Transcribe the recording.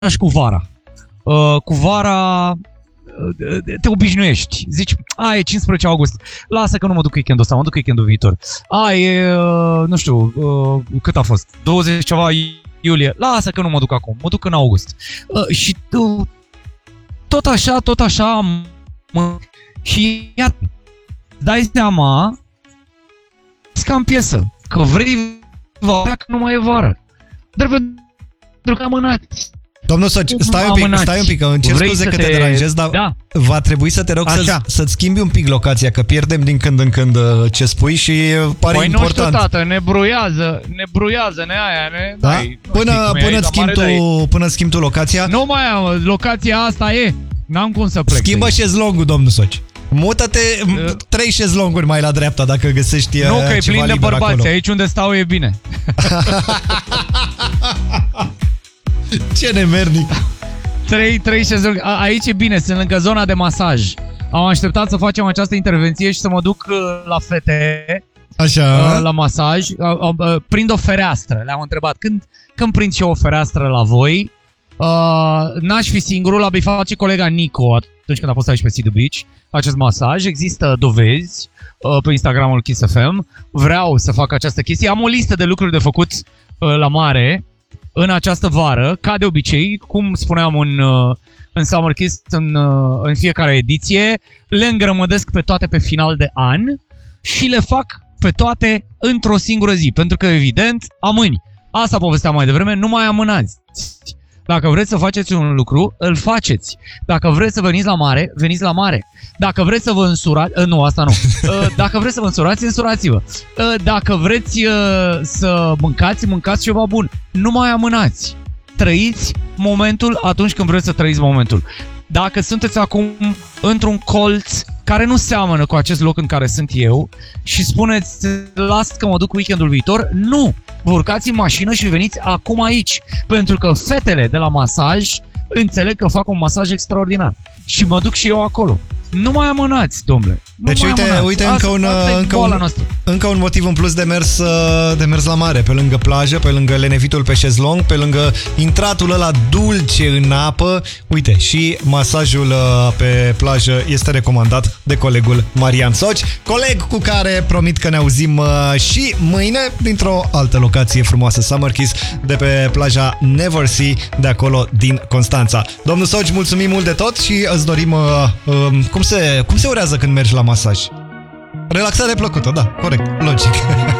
și cu vara. Cu vara te obișnuiești. Zici, e 15 august, lasă că nu mă duc weekendul ăsta, mă duc weekendul viitor. Nu știu, cât a fost? 20 ceva iulie, lasă că nu mă duc acum, mă duc în august. Și tu, tot așa, și iată, dai seama, ca în piesă, că vrei vara, că nu mai e vară. Dar pentru că amânați. Domnul Soci, stai un pic, că îmi cer scuze că te deranjez, dar va trebui să te rog să-ți schimbi un pic locația, că pierdem din când în când ce spui și pare important. Nu știu, tată, ne bruiază, da? Până schimbi tu locația. Nu mai am, locația asta e, n-am cum să plec. Schimbă șezlongul, domnul Soci. Mută-te 3 șezlonguri mai la dreapta dacă găsești ceva liber acolo. Nu, că e plin de bărbați, acolo. Aici unde stau e bine. Ce nemernic. 3 șezlonguri, aici e bine, sunt lângă zona de masaj. Am așteptat să facem această intervenție și să mă duc la fete. Așa. La masaj. Prind o fereastră, le-am întrebat când prind și eu o fereastră la voi. N-aș fi singurul, la face colega Nico atunci când a fost aici pe Sea Beach acest masaj. Există dovezi pe Instagramul Kiss FM. Vreau să fac această chestie. Am o listă de lucruri de făcut la mare în această vară, ca de obicei, cum spuneam în Summer Kiss în fiecare ediție, le îngrămădesc pe toate pe final de an și le fac pe toate într-o singură zi, pentru că evident amâni. Asta povesteam mai devreme, nu mai amânați. Dacă vreți să faceți un lucru, îl faceți. Dacă vreți să veniți la mare, veniți la mare. Dacă vreți să vă însurați... Nu, asta nu. Dacă vreți să vă însurați, însurați-vă. Dacă vreți să mâncați ceva bun. Nu mai amânați. Trăiți momentul atunci când vreți să trăiți momentul. Dacă sunteți acum într-un colț care nu seamănă cu acest loc în care sunt eu și spuneți, las că mă duc weekendul viitor, nu! Vă urcați în mașină și veniți acum aici, pentru că fetele de la masaj înțeleg că fac un masaj extraordinar și mă duc și eu acolo. Nu mai amânați, domnule. Deci uite încă un motiv în plus de mers la mare, pe lângă plajă, pe lângă lenevitul pe șezlong, pe lângă intratul ăla dulce în apă. Uite, și masajul pe plajă este recomandat de colegul Marian Soci, coleg cu care promit că ne auzim și mâine dintr-o altă locație frumoasă, Summer Kiss, de pe plaja Never Sea, de acolo din Constanța. Domnul Soci, mulțumim mult de tot și îți dorim cum se urează când mergi la masaj? Relaxare plăcută, da, corect, logic.